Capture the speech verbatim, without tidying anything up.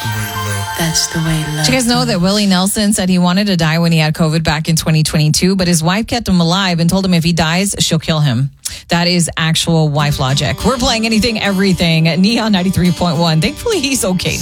the way love. That's the way love. Did you guys know that Willie Nelson said he wanted to die when he had COVID back in twenty twenty-two, but his wife kept him alive and told him if he dies, she'll kill him. That is actual wife logic. We're playing Anything, Everything. Neon ninety-three point one. Thankfully, he's okay now.